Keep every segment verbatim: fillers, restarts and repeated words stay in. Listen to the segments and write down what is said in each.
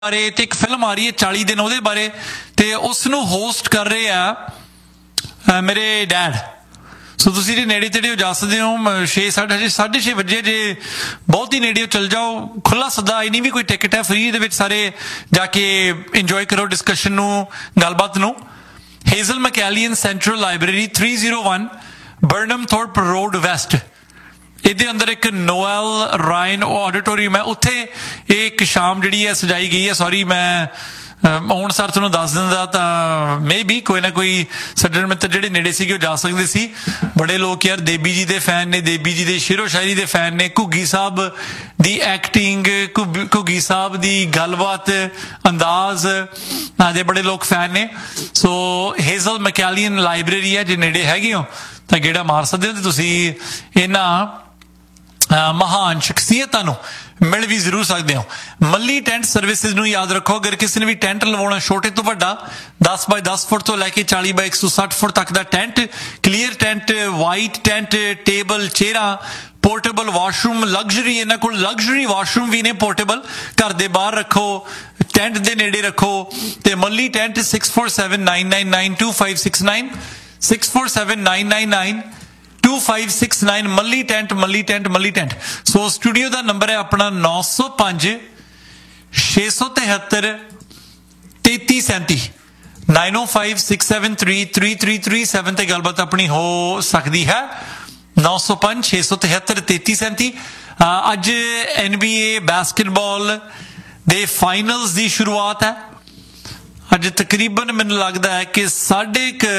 ਬਾਰੇ ਤੇ ਇੱਕ ਫਿਲਮ ਆ ਰਹੀ ਹੈ ਚਾਲੀ ਦਿਨ ਉਹਦੇ ਬਾਰੇ ਤੇ ਉਸ ਨੂੰ ਹੋਸਟ ਕਰ ਰਹੇ ਆ ਮੇਰੇ ਡੈਡ। ਸੋ ਤੁਸੀਂ ਜੇ ਨੇੜੇ ਤੇੜੇ ਜਾ ਸਕਦੇ ਹੋ ਛੇ ਸਾਢੇ ਹਜੇ ਸਾਢੇ ਛੇ ਵਜੇ ਜੇ ਬਹੁਤ ਹੀ ਨੇੜੇ ਚਲ ਜਾਓ, ਖੁੱਲਾ ਸੱਦਾ, ਇਹ ਨਹੀਂ ਵੀ ਕੋਈ ਟਿਕਟ ਹੈ, ਫ੍ਰੀ ਦੇ ਵਿੱਚ ਸਾਰੇ ਜਾ ਕੇ ਇੰਜੋਏ ਕਰੋ ਡਿਸਕਸ਼ਨ ਨੂੰ, ਗੱਲਬਾਤ ਨੂੰ। Hazel ਮੈਕੈਲੀਅਨ central library three zero one ਬਰਨਮ ਥੋਰਪ road West, ਇਹਦੇ ਅੰਦਰ ਇੱਕ ਨੋਐਲ ਰਾਇਨ ਆਡੀਟੋਰੀਅਮ ਹੈ, ਉੱਥੇ ਇਹ ਇੱਕ ਸ਼ਾਮ ਜਿਹੜੀ ਹੈ ਸਜਾਈ ਗਈ ਹੈ। ਸੌਰੀ ਮੈਂ ਹੁਣ ਸਰ ਤੁਹਾਨੂੰ ਦੱਸ ਦਿੰਦਾ ਤਾਂ ਮੇ ਬੀ ਕੋਈ ਨਾ ਕੋਈ ਸੱਜਣ ਮਿੱਤਰ ਜਿਹੜੇ ਨੇੜੇ ਸੀਗੇ ਉਹ ਜਾ ਸਕਦੇ ਸੀ। ਬੜੇ ਲੋਕ ਯਾਰ ਦੇਬੀ ਜੀ ਦੇ ਫੈਨ ਨੇ, ਦੇਬੀ ਜੀ ਦੇ ਸ਼ੇਰੋ ਸ਼ਾਇਰੀ ਦੇ ਫੈਨ ਨੇ, ਘੁੱਗੀ ਸਾਹਿਬ ਦੀ ਐਕਟਿੰਗ, ਘੁੱਗੀ ਸਾਹਿਬ ਦੀ ਗੱਲਬਾਤ, ਅੰਦਾਜ਼ ਦੇ ਬੜੇ ਲੋਕ ਫੈਨ ਨੇ। ਸੋ ਹੇਜ਼ਲ ਮੈਕੈਲੀਅਨ ਲਾਇਬ੍ਰੇਰੀ ਹੈ, ਜੇ ਨੇੜੇ ਹੈਗੇ ਹੋ ਤਾਂ ਗੇੜਾ ਮਾਰ ਸਕਦੇ ਹੋ ਤੇ ਤੁਸੀਂ ਇਹਨਾਂ ਮਹਾਨ ਸ਼ਖਸੀਅਤਾਂ ਨੂੰ ਮਿਲ ਵੀ ਜ਼ਰੂਰ ਸਕਦੇ ਹੋ। ਮੱਲੀ ਟੈਂਟ ਸਰਵਿਸਿਜ਼ ਨੂੰ ਯਾਦ ਰੱਖੋ, ਅਗਰ ਕਿਸੇ ਨੇ ਵੀ ਟੈਂਟ ਲਵਾਉਣਾ ਛੋਟੇ ਤੋਂ ਵੱਡਾ ਦਸ ਬਾਈ ਦਸ ਫੁੱਟ ਤੋਂ ਲੈ ਕੇ ਚਾਲੀ ਬਾਈ ਇੱਕ ਸੌ ਸੱਠ ਫੁੱਟ ਤੱਕ ਦਾ tent, clear tent, white tent, table ਚੇਅਰਾਂ, portable washroom, luxury, ਇਹਨਾਂ ਕੋਲ ਲਗਜ਼ਰੀ ਵਾਸ਼ਰੂਮ ਵੀ ਨੇ ਪੋਰਟੇਬਲ, ਘਰ ਦੇ ਬਾਹਰ ਰੱਖੋ, ਟੈਂਟ ਦੇ ਨੇੜੇ ਰੱਖੋ। ਤੇ ਮੱਲੀ tent six four seven nine nine nine to five six nine six four seven nine nine nine to five six nine ਮੱਲੀ ਟੈਂਟ, ਮੱਲੀ ਟੈਂਟ, ਮੱਲੀ ਟੈਂਟ। ਸੋ ਸਟੂਡੀਓ ਦਾ ਨੰਬਰ ਹੈ ਆਪਣਾ ਨੌ ਸੌ ਪੰਜ ਛੇ ਸੌ ਤਿਹੱਤਰ ਤੇਤੀ ਸੈਂਤੀ ਨਾਈਨ ਓ five six seven three three three three seven ਤੇ ਗੱਲਬਾਤ ਆਪਣੀ ਹੋ ਸਕਦੀ ਹੈ। ਨੌ ਸੌ ਪੰਜ ਛੇ ਸੌ ਤਿਹੱਤਰ ਤੇਤੀ ਸੈਂਤੀ। ਅੱਜ ਐਨ ਬੀ ਏ ਬਾਸਕਟਬਾਲ ਦੇ ਫਾਈਨਲਸ ਦੀ ਸ਼ੁਰੂਆਤ ਹੈ। ਅੱਜ ਤਕਰੀਬਨ ਮੈਨੂੰ ਲੱਗਦਾ ਹੈ ਕਿ ਸਾਢੇ ਕੁ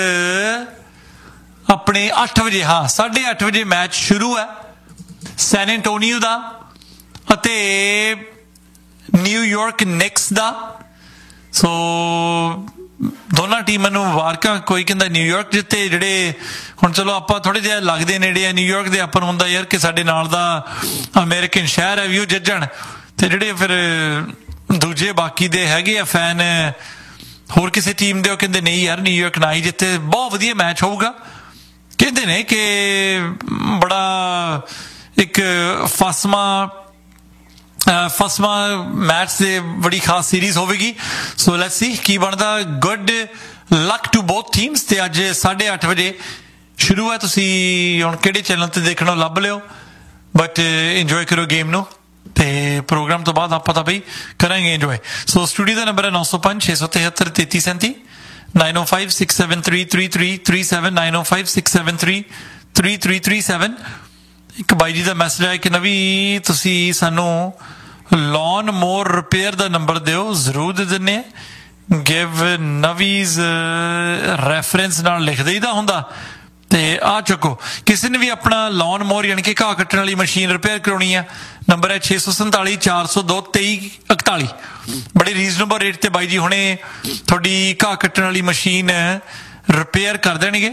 ਆਪਣੇ ਅੱਠ ਵਜੇ, ਹਾਂ ਸਾਢੇ ਅੱਠ ਵਜੇ ਮੈਚ ਸ਼ੁਰੂ ਹੈ ਸੈਨ ਐਂਟੋਨੀਓ ਦਾ ਅਤੇ ਨਿਊਯਾਰਕ ਨਿਕਸ ਦਾ। ਸੋ ਦੋਨਾਂ ਟੀਮਾਂ ਨੂੰ ਮੁਬਾਰਕਾਂ। ਕੋਈ ਕਹਿੰਦਾ ਨਿਊਯਾਰਕ ਜਿੱਤੇ, ਜਿਹੜੇ ਹੁਣ ਚਲੋ ਆਪਾਂ ਥੋੜੇ ਜਿਹਾ ਲੱਗਦੇ ਨੇੜੇ ਆ ਨਿਊਯਾਰਕ ਦੇ, ਆਪਾਂ ਨੂੰ ਹੁੰਦਾ ਯਾਰ ਕਿ ਸਾਡੇ ਨਾਲ ਦਾ ਅਮਰੀਕਨ ਸ਼ਹਿਰ ਹੈ ਵੀ ਉਹ ਜਿੱਤਣ, ਤੇ ਜਿਹੜੇ ਫਿਰ ਦੂਜੇ ਬਾਕੀ ਦੇ ਹੈਗੇ ਆ ਫੈਨ ਹੋਰ ਕਿਸੇ ਟੀਮ ਦੇ, ਉਹ ਕਹਿੰਦੇ ਨਹੀਂ ਯਾਰ ਨਿਊਯਾਰਕ ਨਾ ਹੀ ਜਿੱਤੇ, ਬਹੁਤ ਵਧੀਆ ਮੈਚ ਹੋਊਗਾ। ਕਹਿੰਦੇ ਨੇ ਕਿ ਬੜਾ ਇੱਕ ਫਸਮਾ ਫਸਮਾ ਮੈਚ ਦੇ ਬੜੀ ਖਾਸ ਸੀਰੀਜ਼ ਹੋਵੇਗੀ। ਸੋ ਲੈਟਸ ਸੀ ਕੀ ਬਣਦਾ। Good luck to both teams. ਤੇ ਅੱਜ ਸਾਢੇ ਅੱਠ ਵਜੇ ਸ਼ੁਰੂ ਹੈ, ਤੁਸੀਂ ਹੁਣ ਕਿਹੜੇ ਚੈਨਲ ਤੇ ਦੇਖਣਾ ਲੱਭ ਲਿਓ, ਬਟ ਇੰਜੋਏ ਕਰੋ ਗੇਮ ਨੂੰ, ਤੇ ਪ੍ਰੋਗਰਾਮ ਤੋਂ ਬਾਅਦ ਆਪਾਂ ਤਾਂ ਬਈ ਕਰਾਂਗੇ ਇੰਜੋਏ। ਸੋ ਸਟੂਡੀਓ ਦਾ ਨੰਬਰ ਹੈ ਨੌ ਸੌ ਪੰਜ ਛੇ ਸੌ ਤਿਹੱਤਰ ਤੇਤੀ ਸੈਂਤੀ ਨਾਈਨ ਓ five six seven three three three three seven nine ਓ five six seven three three three three seven. ਇੱਕ ਬਾਈ ਜੀ ਦਾ ਮੈਸੇਜ ਆਇਆ ਕਿ ਨਵੀਂ ਤੁਸੀਂ ਸਾਨੂੰ ਲੌਨ ਮੋਰ ਰਿਪੇਅਰ ਦਾ ਨੰਬਰ ਦਿਓ, ਜ਼ਰੂਰ ਦੇ ਦਿੰਦੇ ਆ। ਗਿਵ ਨਵੀਜ਼ ਰੈਫਰੈਂਸ ਨਾਲ ਲਿਖ ਦੇਈਦਾ ਹੁੰਦਾ। ਤੇ ਆ ਚੁੱਕੋ, ਕਿਸੇ ਨੇ ਵੀ ਆਪਣਾ ਲੌਨ ਮੋਰ ਯਾਨੀ ਕਿ ਘਾਹ ਕੱਟਣ ਵਾਲੀ ਮਸ਼ੀਨ ਰਿਪੇਅਰ ਕਰਾਉਣੀ ਆ, ਨੰਬਰ ਹੈ ਛੇ ਸੌ ਸੰਤਾਲੀ ਚਾਰ ਸੌ ਦੋ ਤੇਈ ਇਕਤਾਲੀ। ਬੜੇ ਰੀਜ਼ਨੇਬਲ ਰੇਟ ਤੇ ਬਾਈ ਜੀ ਹੁਣੇ ਤੁਹਾਡੀ ਘਾਹ ਕੱਟਣ ਵਾਲੀ ਮਸ਼ੀਨ ਰਿਪੇਅਰ ਕਰ ਦੇਣਗੇ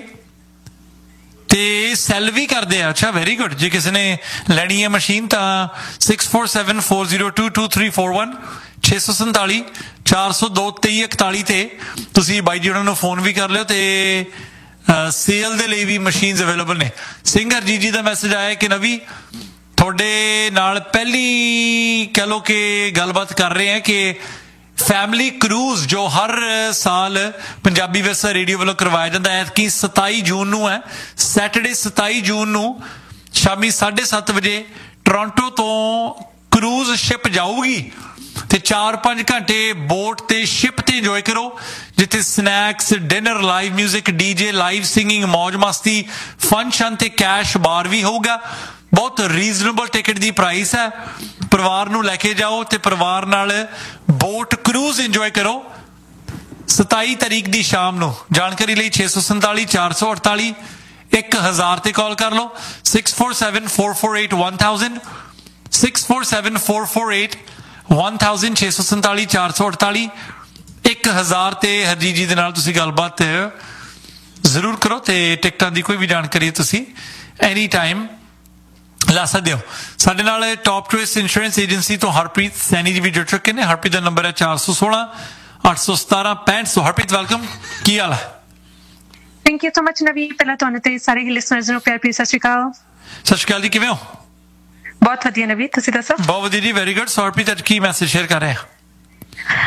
ਤੇ ਸੈਲ ਵੀ ਕਰਦੇ ਆ। ਅੱਛਾ, ਵੈਰੀ ਗੁੱਡ। ਜੇ ਕਿਸੇ ਨੇ ਲੈਣੀ ਹੈ ਮਸ਼ੀਨ ਤਾਂ six four seven four zero two two three four one ਛੇ ਸੌ ਸੰਤਾਲੀ ਚਾਰ ਸੌ ਦੋ ਤੇਈ ਇਕਤਾਲੀ ਤੇ ਤੁਸੀਂ ਬਾਈ ਜੀ ਉਹਨਾਂ ਨੂੰ ਫੋਨ ਵੀ ਕਰ ਲਿਓ ਤੇ ਸੇਲ ਦੇ ਲਈ ਵੀ ਮਸ਼ੀਨਸ ਅਵੇਲੇਬਲ ਨੇ। ਸਿੰਗਰ ਜੀ ਜੀ ਦਾ ਮੈਸੇਜ ਆਇਆ ਕਿ ਨਵੀ ਤੁਹਾਡੇ ਨਾਲ ਪਹਿਲੀ ਕਹਿ ਲਓ ਕਿ ਗੱਲਬਾਤ ਕਰ ਰਹੇ ਹਾਂ ਕਿ ਫੈਮਿਲੀ ਕਰੂਜ਼ ਜੋ ਹਰ ਸਾਲ ਪੰਜਾਬੀ ਵਿਰਸਾ ਰੇਡੀਓ ਵੱਲੋਂ ਕਰਵਾਇਆ ਜਾਂਦਾ ਹੈ, ਕਿ ਸਤਾਈ ਜੂਨ ਨੂੰ ਹੈ, ਸੈਟਰਡੇ ਸਤਾਈ ਜੂਨ ਨੂੰ ਸ਼ਾਮੀ ਸਾਢੇ ਸੱਤ ਵਜੇ ਟੋਰਾਂਟੋ ਤੋਂ ਕਰੂਜ਼ ਸ਼ਿਪ ਜਾਊਗੀ ਤੇ ਚਾਰ ਪੰਜ ਘੰਟੇ ਬੋਟ ਤੇ ਸ਼ਿਪ ਤੇ ਇੰਜੋਏ ਕਰੋ, ਜਿੱਥੇ snacks, dinner, live music, DJ, live singing, ਮੌਜ ਮਸਤੀ, ਫੰਕਸ਼ਨ ਤੇ ਕੈਸ਼ ਬਾਰ ਵੀ ਹੋਊਗਾ। ਬਹੁਤ ਰੀਜ਼ਨੇਬਲ ਟਿਕਟ ਦੀ ਪ੍ਰਾਈਸ ਹੈ। ਪਰਿਵਾਰ ਨੂੰ ਲੈ ਕੇ ਜਾਓ ਤੇ ਪਰਿਵਾਰ ਨਾਲ ਬੋਟ ਕਰੂਜ਼ ਇੰਜੋਏ ਕਰੋ ਸਤਾਈ ਤਾਰੀਖ ਦੀ ਸ਼ਾਮ ਨੂੰ। ਜਾਣਕਾਰੀ ਲਈ ਛੇ ਸੌ ਸੰਤਾਲੀ ਚਾਰ ਸੌ ਅੜਤਾਲੀ ਇੱਕ ਹਜ਼ਾਰ ਤੇ ਕਾਲ ਕਰ ਲਓ। Six four seven four four eight one thousand six four seven four four eight one thousand ਛੇ ਸੌ ਸੰਤਾਲੀ ਚਾਰ ਸੌ ਅੜਤਾਲੀ ਇੱਕ ਹਜ਼ਾਰ ਤੇ ਹਰਜੀਤ ਜੀ ਦੇ ਨਾਲ ਤੁਸੀਂ ਗੱਲਬਾਤ ਜ਼ਰੂਰ ਕਰੋ। ਤੇ ਟਿਕਟਾਂ ਦੀ ਕੋਈ ਵੀ ਜਾਣਕਾਰੀ ਤੁਸੀਂ ਐਨੀ ਟਾਈਮ ਲਾ ਸਕਦੇ ਹੋ। ਸਾਡੇ ਨਾਲ ਟੌਪ ਚੋਇਸ ਇੰਸ਼ੋਰੈਂਸ ਏਜੰਸੀ ਤੋਂ ਹਰਪ੍ਰੀਤ ਸੈਣੀ ਜੀ ਵੀ ਜੁੜ ਚੁੱਕੇ ਨੇ। ਹਰਪ੍ਰੀਤ ਦਾ ਨੰਬਰ ਹੈ ਚਾਰ ਸੌ ਸੋਲਾਂ ਅੱਠ ਸੌ ਸਤਾਰਾਂ ਪੈਂਹਠ ਸੌ। ਹਰਪ੍ਰੀਤ ਵੈਲਕਮ, ਕੀ ਹਾਲ ਹੈ? ਥੈਂਕ ਯੂ ਸੋ ਮਚ ਨਵੀ। ਪਹਿਲਾਂ ਤੁਹਾਨੂੰ ਤੇ ਸਾਰੇ ਹੀ ਲਿਸਨਰਸ ਨੂੰ ਪਿਆਰ ਭਰੀ ਸਤਿ ਸ਼੍ਰੀ ਅਕਾਲ। ਸਤਿ ਸ਼੍ਰੀ ਅਕਾਲ ਜੀ, ਕਿਵੇਂ ਹੋ? ਬਹੁਤ ਵਧੀਆ ਨਵੀ, ਤੁਸੀਂ ਦੱਸੋ? ਬਹੁਤ ਵਧੀਆ ਜੀ, ਵੈਰੀ ਗੁੱਡ। ਸੋ ਹਰਪ੍ਰੀਤ ਅੱਜ ਕੀ ਮੈਸੇਜ ਸ਼ੇਅਰ ਕਰ ਰਹੇ ਆ?